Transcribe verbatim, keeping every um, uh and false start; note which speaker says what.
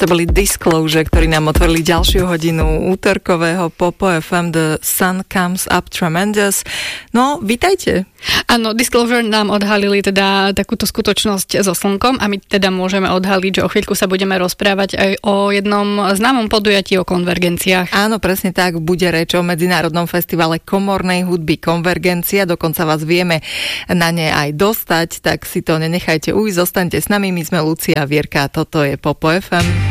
Speaker 1: To boli Disclosure, ktorí nám otvorili ďalšiu hodinu útorkového Popo ef em The Sun Comes Up Tremendous. No, vítajte.
Speaker 2: Áno, Disclosure nám odhalili teda takúto skutočnosť so slnkom a my teda môžeme odhaliť, že o chvíľku sa budeme rozprávať aj o jednom známom podujatí o konvergenciách.
Speaker 1: Áno, presne tak, bude reč o Medzinárodnom festivale komornej hudby Konvergencia, dokonca vás vieme na ne aj dostať, tak si to nenechajte ujsť, zostaňte s nami, my sme Lucia a Vierka, toto je Popo ef em.